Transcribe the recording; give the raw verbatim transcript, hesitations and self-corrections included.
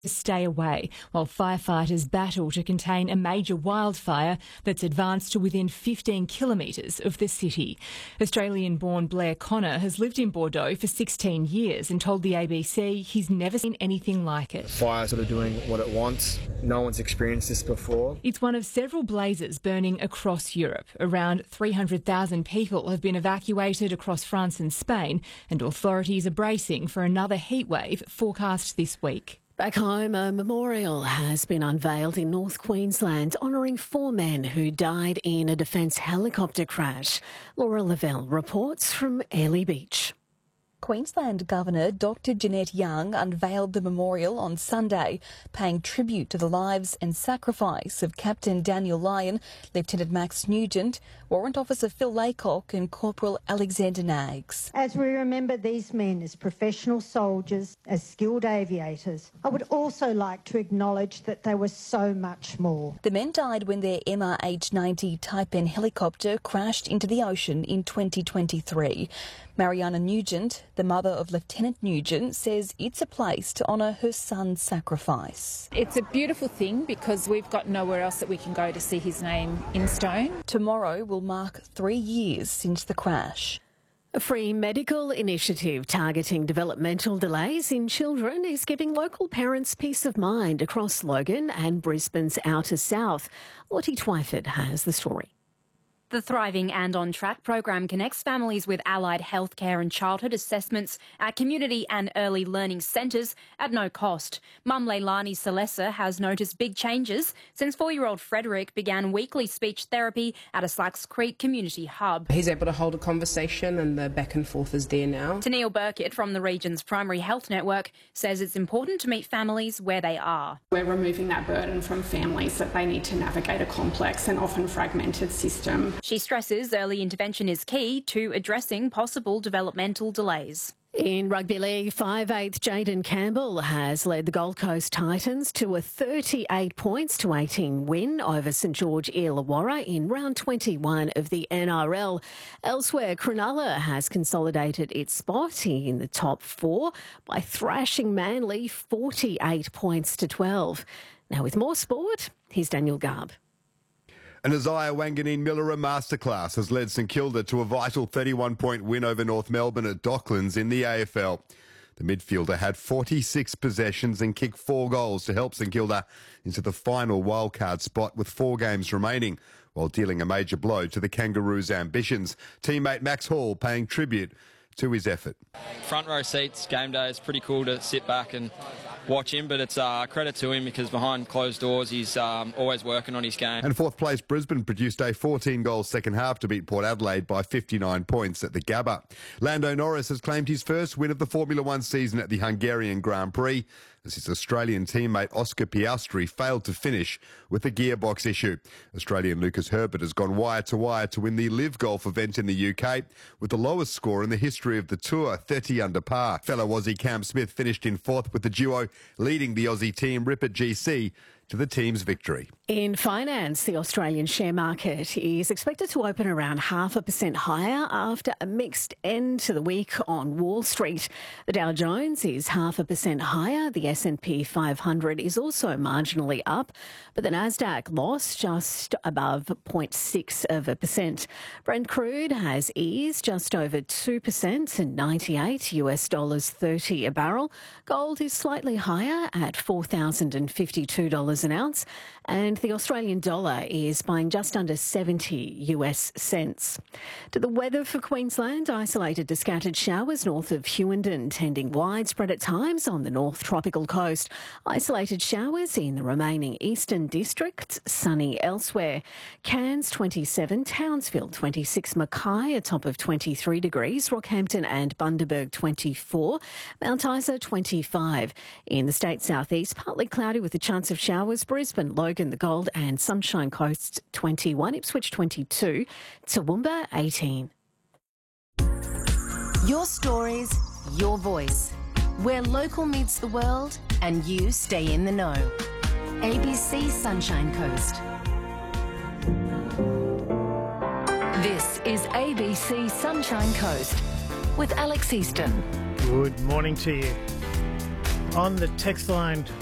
to stay away while firefighters battle to contain a major wildfire that's advanced to within fifteen kilometres of the city. Australian-born Blair Connor has lived in Bordeaux for sixteen years and told the A B C he's never seen anything like it. Fire sort of doing what it wants. No one's experienced this before. It's one of several blazes burning across Europe. Around three hundred thousand people have been evacuated across France and Spain, and authorities are bracing for another heatwave forecast this week. Back home, a memorial has been unveiled in North Queensland honouring four men who died in a defence helicopter crash. Laura Lavelle reports from Airlie Beach. Queensland Governor Doctor Jeanette Young unveiled the memorial on Sunday, paying tribute to the lives and sacrifice of Captain Daniel Lyon, Lieutenant Max Nugent, Warrant Officer Phil Laycock and Corporal Alexander Nags. As we remember these men as professional soldiers, as skilled aviators, I would also like to acknowledge that they were so much more. The men died when their M R H ninety Type N helicopter crashed into the ocean in twenty twenty-three. Mariana Nugent, the mother of Lieutenant Nugent, says it's a place to honour her son's sacrifice. It's a beautiful thing because we've got nowhere else that we can go to see his name in stone. Tomorrow will mark three years since the crash. A free medical initiative targeting developmental delays in children is giving local parents peace of mind across Logan and Brisbane's outer south. Lottie Twyford has the story. The Thriving and On Track program connects families with allied healthcare and childhood assessments at community and early learning centres at no cost. Mum Leilani Salesa has noticed big changes since four-year-old Frederick began weekly speech therapy at a Slacks Creek community hub. He's able to hold a conversation and the back and forth is there now. Tennille Burkett from the region's Primary Health Network says it's important to meet families where they are. We're removing that burden from families that they need to navigate a complex and often fragmented system. She stresses early intervention is key to addressing possible developmental delays. In rugby league, five eighth Jaden Campbell has led the Gold Coast Titans to a thirty-eight points to eighteen win over St George Illawarra in round twenty-one of the N R L. Elsewhere, Cronulla has consolidated its spot in the top four by thrashing Manly forty-eight points to twelve. Now with more sport, here's Daniel Garb. And Isaiah Wanganeen Miller masterclass has led St Kilda to a vital thirty-one point win over North Melbourne at Docklands in the A F L. The midfielder had forty-six possessions and kicked four goals to help St Kilda into the final wildcard spot with four games remaining, while dealing a major blow to the Kangaroos' ambitions. Teammate Max Hall paying tribute to his effort. Front row seats, game day, it's pretty cool to sit back and watch him, but it's uh, credit to him because behind closed doors he's um, always working on his game. And fourth place Brisbane produced a fourteen goal second half to beat Port Adelaide by fifty-nine points at the Gabba. Lando Norris has claimed his first win of the Formula One season at the Hungarian Grand Prix, as his Australian teammate Oscar Piastri failed to finish with a gearbox issue. Australian Lucas Herbert has gone wire to wire to win the Live Golf event in the U K with the lowest score in the history of the tour, thirty under par. Fellow Aussie Cam Smith finished in fourth with the duo leading the Aussie team Ripper G C to the team's victory. In finance, the Australian share market is expected to open around half a percent higher after a mixed end to the week on Wall Street. The Dow Jones is half a percent higher. The S and P five hundred is also marginally up, but the Nasdaq lost just above zero point six of a percent. Brent crude has eased just over two percent and ninety-eight US dollars thirty a barrel. Gold is slightly higher at four thousand fifty-two dollars an ounce, and the Australian dollar is buying just under seventy US cents. To the weather for Queensland, isolated to scattered showers north of Hughenden, tending widespread at times on the north tropical coast. Isolated showers in the remaining eastern districts, sunny elsewhere. Cairns twenty-seven, Townsville twenty-six, Mackay a top of twenty-three degrees, Rockhampton and Bundaberg twenty-four, Mount Isa twenty-five. In the state southeast, partly cloudy with a chance of showers. Brisbane, Logan, the Gold and Sunshine Coast twenty-one, Ipswich twenty-two, Toowoomba eighteen. Your stories, your voice. Where local meets the world and you stay in the know. A B C Sunshine Coast. This is A B C Sunshine Coast with Alex Easton. Good morning to you. On the text line